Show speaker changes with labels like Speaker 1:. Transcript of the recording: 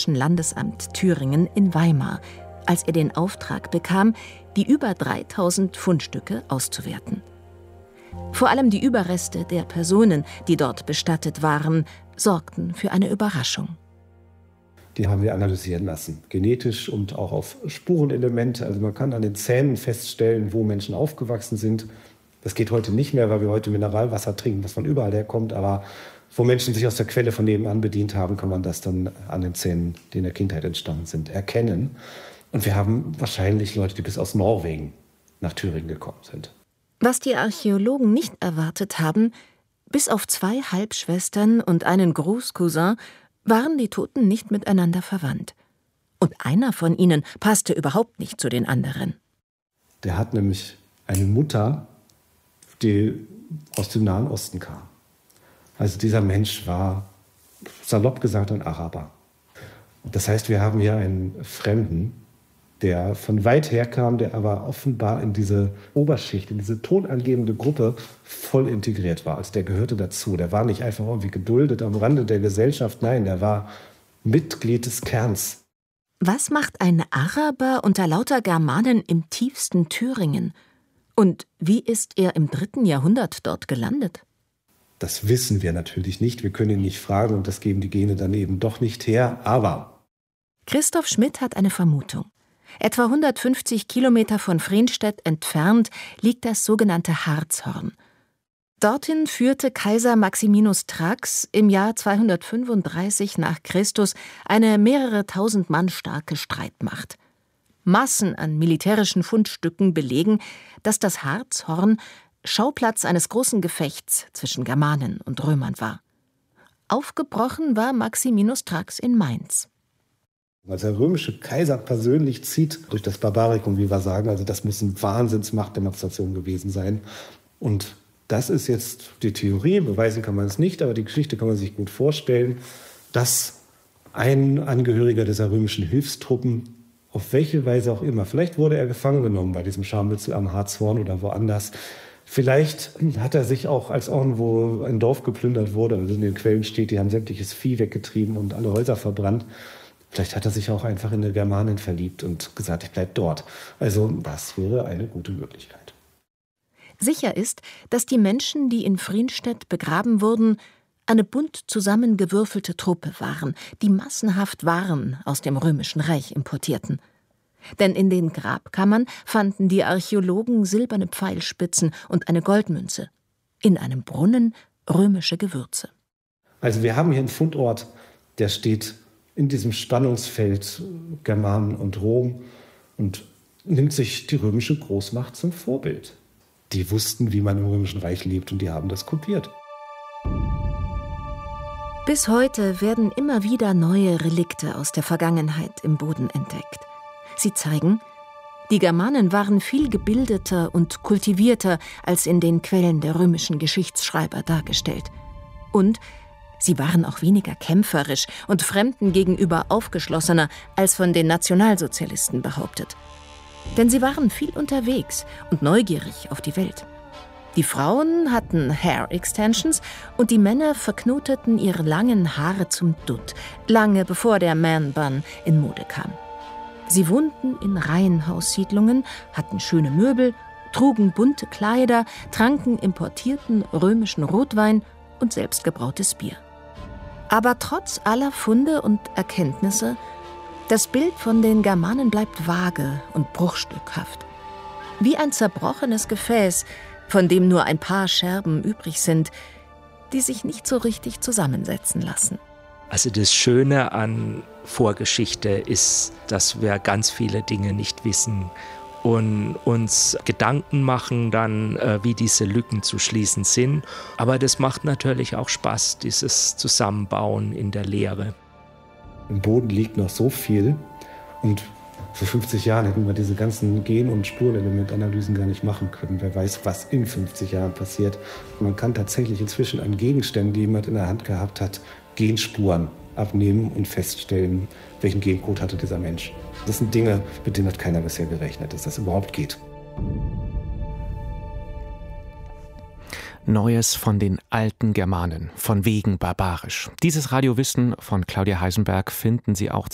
Speaker 1: Städtischen Landesamt Thüringen in Weimar, als er den Auftrag bekam, die über 3000 Fundstücke auszuwerten. Vor allem die Überreste der Personen, die dort bestattet waren, sorgten für eine Überraschung.
Speaker 2: Die haben wir analysieren lassen, genetisch und auch auf Spurenelemente. Also man kann an den Zähnen feststellen, wo Menschen aufgewachsen sind. Das geht heute nicht mehr, weil wir heute Mineralwasser trinken, das von überall herkommt. Aber wo Menschen sich aus der Quelle von nebenan bedient haben, kann man das dann an den Zähnen, die in der Kindheit entstanden sind, erkennen. Und wir haben wahrscheinlich Leute, die bis aus Norwegen nach Thüringen gekommen sind.
Speaker 1: Was die Archäologen nicht erwartet haben, bis auf 2 Halbschwestern und einen Großcousin waren die Toten nicht miteinander verwandt. Und einer von ihnen passte überhaupt nicht zu den anderen.
Speaker 2: Der hat nämlich eine Mutter, die aus dem Nahen Osten kam. Also dieser Mensch war, salopp gesagt, ein Araber. Das heißt, wir haben hier einen Fremden, der von weit her kam, der aber offenbar in diese Oberschicht, in diese tonangebende Gruppe voll integriert war. Also der gehörte dazu. Der war nicht einfach irgendwie geduldet am Rande der Gesellschaft. Nein, der war Mitglied des Kerns.
Speaker 1: Was macht ein Araber unter lauter Germanen im tiefsten Thüringen? Und wie ist er im 3. Jahrhundert dort gelandet?
Speaker 2: Das wissen wir natürlich nicht. Wir können ihn nicht fragen und das geben die Gene dann eben doch nicht her. Aber
Speaker 1: Christoph Schmidt hat eine Vermutung. Etwa 150 Kilometer von Freenstedt entfernt liegt das sogenannte Harzhorn. Dorthin führte Kaiser Maximinus Thrax im Jahr 235 nach Christus eine mehrere tausend Mann starke Streitmacht. Massen an militärischen Fundstücken belegen, dass das Harzhorn Schauplatz eines großen Gefechts zwischen Germanen und Römern war. Aufgebrochen war Maximinus Thrax in Mainz.
Speaker 2: Als der römische Kaiser persönlich zieht durch das Barbarikum, wie wir sagen, also das muss eine Wahnsinnsmachtdemonstration gewesen sein. Und das ist jetzt die Theorie, beweisen kann man es nicht, aber die Geschichte kann man sich gut vorstellen, dass ein Angehöriger dieser römischen Hilfstruppen, auf welche Weise auch immer, vielleicht wurde er gefangen genommen bei diesem Scharmützel am Harzhorn oder woanders, vielleicht hat er sich auch, als irgendwo ein Dorf geplündert wurde, also in den Quellen steht, die haben sämtliches Vieh weggetrieben und alle Häuser verbrannt, vielleicht hat er sich auch einfach in eine Germanin verliebt und gesagt, ich bleib dort. Also das wäre eine gute Möglichkeit.
Speaker 1: Sicher ist, dass die Menschen, die in Freenstedt begraben wurden, eine bunt zusammengewürfelte Truppe waren, die massenhaft Waren aus dem Römischen Reich importierten. Denn in den Grabkammern fanden die Archäologen silberne Pfeilspitzen und eine Goldmünze. In einem Brunnen römische Gewürze.
Speaker 2: Also wir haben hier einen Fundort, der steht in diesem Spannungsfeld Germanen und Rom und nimmt sich die römische Großmacht zum Vorbild. Die wussten, wie man im Römischen Reich lebt und die haben das kopiert.
Speaker 1: Bis heute werden immer wieder neue Relikte aus der Vergangenheit im Boden entdeckt. Sie zeigen, die Germanen waren viel gebildeter und kultivierter als in den Quellen der römischen Geschichtsschreiber dargestellt. Und sie waren auch weniger kämpferisch und Fremden gegenüber aufgeschlossener als von den Nationalsozialisten behauptet. Denn sie waren viel unterwegs und neugierig auf die Welt. Die Frauen hatten Hair-Extensions und die Männer verknoteten ihre langen Haare zum Dutt, lange bevor der Man-Bun in Mode kam. Sie wohnten in Reihenhaussiedlungen, hatten schöne Möbel, trugen bunte Kleider, tranken importierten römischen Rotwein und selbstgebrautes Bier. Aber trotz aller Funde und Erkenntnisse, das Bild von den Germanen bleibt vage und bruchstückhaft. Wie ein zerbrochenes Gefäß, von dem nur ein paar Scherben übrig sind, die sich nicht so richtig zusammensetzen lassen.
Speaker 3: Also das Schöne an Vorgeschichte ist, dass wir ganz viele Dinge nicht wissen und uns Gedanken machen dann, wie diese Lücken zu schließen sind. Aber das macht natürlich auch Spaß, dieses Zusammenbauen in der Lehre.
Speaker 2: Im Boden liegt noch so viel und vor 50 Jahren hätten wir diese ganzen Gen- und Spurenelementanalysen gar nicht machen können. Wer weiß, was in 50 Jahren passiert. Man kann tatsächlich inzwischen an Gegenständen, die jemand in der Hand gehabt hat, Genspuren abnehmen und feststellen, welchen Gencode hatte dieser Mensch. Das sind Dinge, mit denen hat keiner bisher gerechnet, dass das überhaupt geht.
Speaker 4: Neues von den alten Germanen, von wegen barbarisch. Dieses Radiowissen von Claudia Heisenberg finden Sie auch